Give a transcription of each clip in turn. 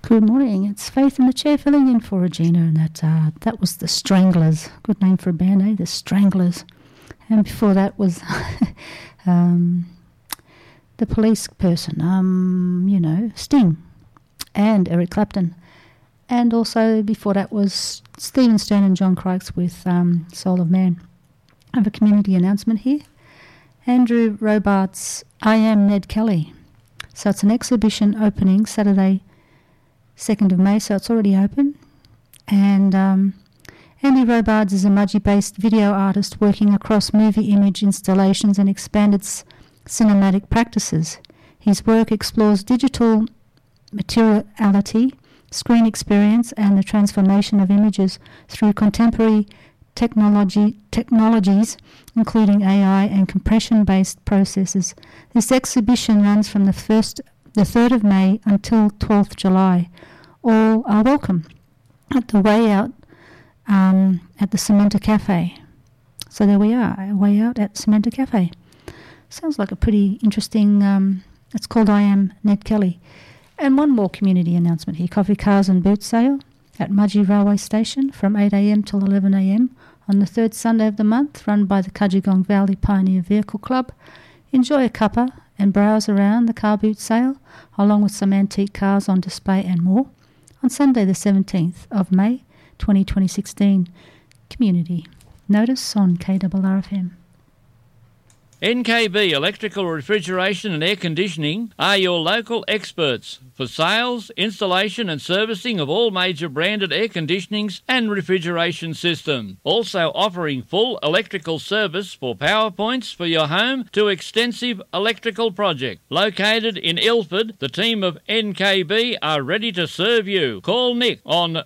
Good morning. It's Faith in the chair filling in for Regina, and that was the Stranglers. Good name for a band, eh? The Stranglers. And before that was the Police person, Sting and Eric Clapton. And also before that was Stephen Stern and John Crikes with Soul of Man. I have a community announcement here. Andrew Robarts' I Am Ned Kelly. So it's an exhibition opening Saturday, 2nd of May, so it's already open. And Andy Robards is a Mudgee-based video artist working across movie image installations and expanded cinematic practices. His work explores digital materiality, screen experience, and the transformation of images through contemporary technologies, including AI and compression-based processes. This exhibition runs from the 3rd of May until 12th July. All are welcome at the Way Out at the Cementa Cafe. So there we are, Way Out at Cementa Cafe. Sounds like a pretty interesting, it's called I Am Ned Kelly. And one more community announcement here. Coffee Cars and Boot Sale at Mudgee Railway Station from 8 a.m. till 11 a.m. on the third Sunday of the month, run by the Cudgegong Valley Pioneer Vehicle Club. Enjoy a cuppa and browse around the car boot sale, along with some antique cars on display and more, on Sunday the 17th of May 2016. Community notice on KRRFM. NKB Electrical Refrigeration and Air Conditioning are your local experts for sales, installation and servicing of all major branded air conditionings and refrigeration systems. Also offering full electrical service for power points for your home to extensive electrical project. Located in Ilford, the team of NKB are ready to serve you. Call Nick on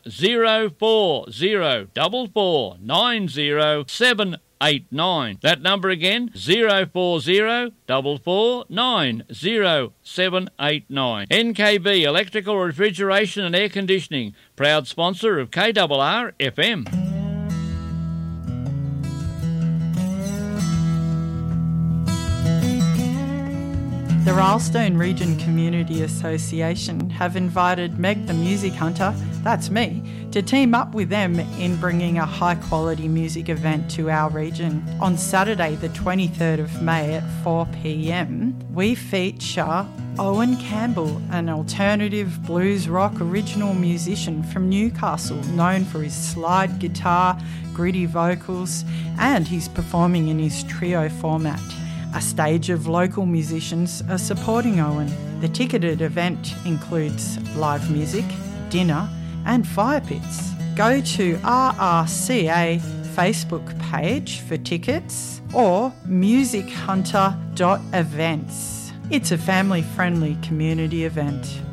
0404490789. That number again, 0404490789. NKB Electrical Refrigeration and Air Conditioning, proud sponsor of KRR FM. The Rylestone Region Community Association have invited Meg the Music Hunter, that's me, to team up with them in bringing a high-quality music event to our region. On Saturday the 23rd of May at 4 p.m, we feature Owen Campbell, an alternative blues rock original musician from Newcastle, known for his slide guitar, gritty vocals, and he's performing in his trio format. A stage of local musicians are supporting Owen. The ticketed event includes live music, dinner and fire pits. Go to RRCA Facebook page for tickets or musichunter.events. It's a family-friendly community event.